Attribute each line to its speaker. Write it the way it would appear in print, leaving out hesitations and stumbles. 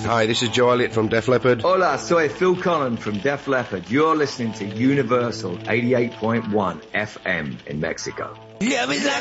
Speaker 1: Hi, this is Joe Elliott from Def Leppard.
Speaker 2: Hola, soy Phil Collins from Def Leppard. You're listening to Universal 88.1 FM in Mexico.